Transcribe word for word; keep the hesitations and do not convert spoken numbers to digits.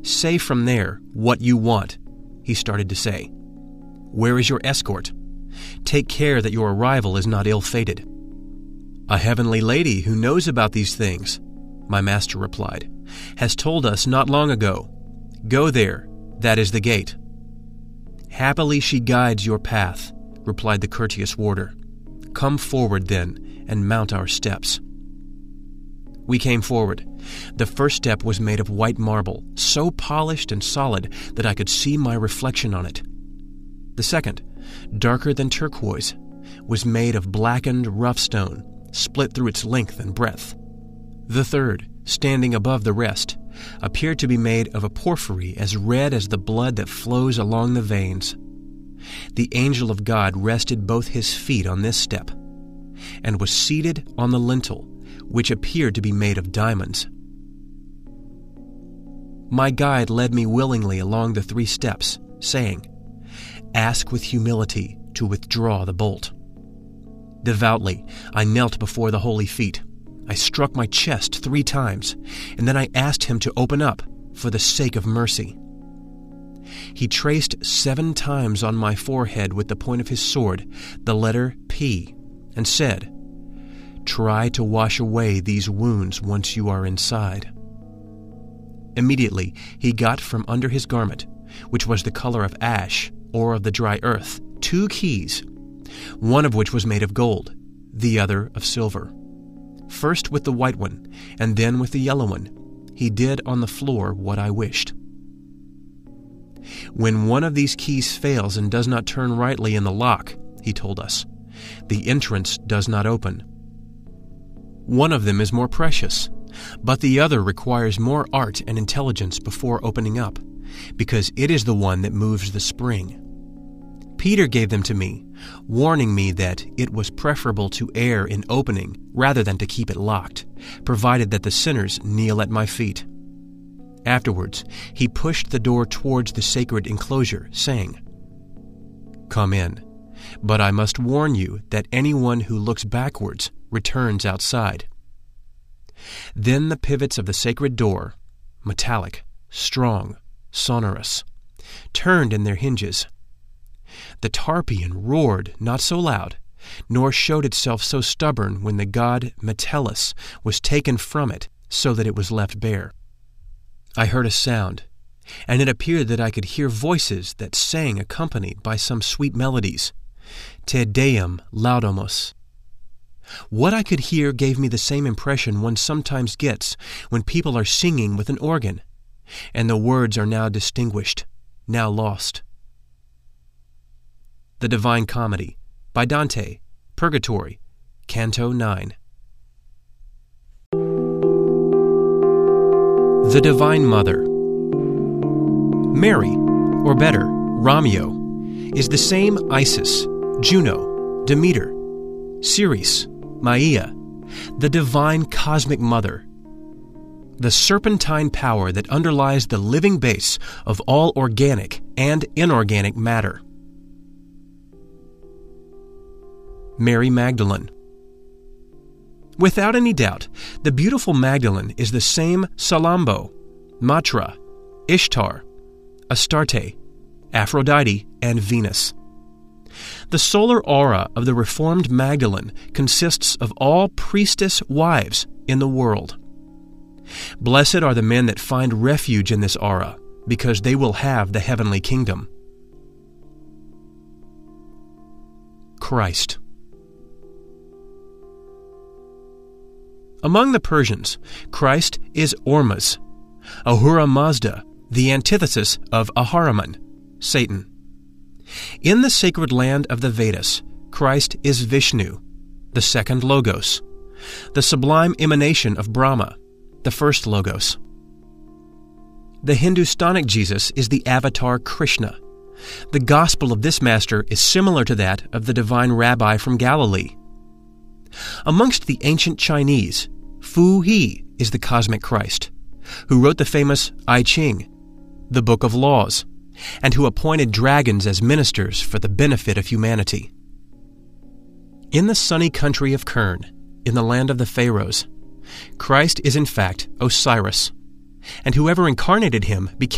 "Say from there what you want," he started to say. "Where is your escort? Take care that your arrival is not ill-fated." "A heavenly lady who knows about these things," my master replied, "has told us not long ago. Go there, that is the gate." "Happily she guides your path," replied the courteous warder. "Come forward, then, and mount our steps." We came forward. The first step was made of white marble, so polished and solid that I could see my reflection on it. The second, darker than turquoise, was made of blackened rough stone, split through its length and breadth. The third, standing above the rest, appeared to be made of a porphyry as red as the blood that flows along the veins. The angel of God rested both his feet on this step, and was seated on the lintel, which appeared to be made of diamonds. My guide led me willingly along the three steps, saying, "Ask with humility to withdraw the bolt." Devoutly, I knelt before the holy feet. I struck my chest three times, and then I asked him to open up for the sake of mercy. He traced seven times on my forehead with the point of his sword the letter P, and said, "Try to wash away these wounds once you are inside." Immediately he got from under his garment, which was the color of ash or of the dry earth, two keys, one of which was made of gold, the other of silver. First with the white one, and then with the yellow one, he did on the floor what I wished. "When one of these keys fails and does not turn rightly in the lock," he told us, "the entrance does not open. One of them is more precious, but the other requires more art and intelligence before opening up, because it is the one that moves the spring. Peter gave them to me, warning me that it was preferable to err in opening rather than to keep it locked, provided that the sinners kneel at my feet." Afterwards, he pushed the door towards the sacred enclosure, saying, "Come in, but I must warn you that anyone who looks backwards returns outside." Then the pivots of the sacred door, metallic, strong, sonorous, turned in their hinges. The tarpeian roared not so loud, nor showed itself so stubborn when the god Metellus was taken from it so that it was left bare. I heard a sound, and it appeared that I could hear voices that sang accompanied by some sweet melodies, Te Deum Laudamus. What I could hear gave me the same impression one sometimes gets when people are singing with an organ, and the words are now distinguished, now lost. The Divine Comedy, by Dante, Purgatory, Canto nine. The Divine Mother. Mary, or better, Romeo, is the same Isis, Juno, Demeter, Ceres, Maia, the divine cosmic mother, the serpentine power that underlies the living base of all organic and inorganic matter. Mary Magdalene. Without any doubt, the beautiful Magdalene is the same Salammbô, Matra, Ishtar, Astarte, Aphrodite, and Venus. The solar aura of the Reformed Magdalene consists of all priestess wives in the world. Blessed are the men that find refuge in this aura, because they will have the heavenly kingdom. Christ. Among the Persians, Christ is Ormuzd, Ahura Mazda, the antithesis of Ahriman, Satan. In the sacred land of the Vedas, Christ is Vishnu, the second Logos, the sublime emanation of Brahma, the first Logos. The Hindustanic Jesus is the avatar Krishna. The gospel of this master is similar to that of the divine rabbi from Galilee. Amongst the ancient Chinese, Fu He is the cosmic Christ, who wrote the famous I Ching, the Book of Laws, and who appointed dragons as ministers for the benefit of humanity. In the sunny country of Kern, in the land of the Pharaohs, Christ is in fact Osiris, and whoever incarnated him became